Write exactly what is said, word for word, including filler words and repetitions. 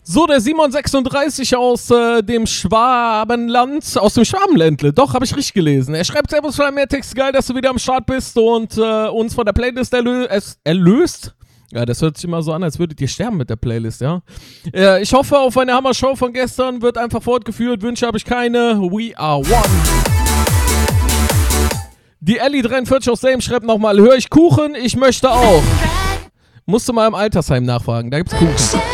So, der Simon sechsunddreißig aus äh, dem Schwabenland, aus dem Schwabenländle. Doch, habe ich richtig gelesen. Er schreibt, Servus, mehr Text, geil, dass du wieder am Start bist und äh, uns von der Playlist erlö- es erlöst. Ja, das hört sich immer so an, als würdet ihr sterben mit der Playlist, ja. Äh, ich hoffe, auf eine Hammer-Show von gestern wird einfach fortgeführt. Wünsche habe ich keine. We are one. Die Ellie dreiundvierzig aus Selm schreibt nochmal, höre ich Kuchen? Ich möchte auch. Musst du mal im Altersheim nachfragen, da gibt's Kuchen.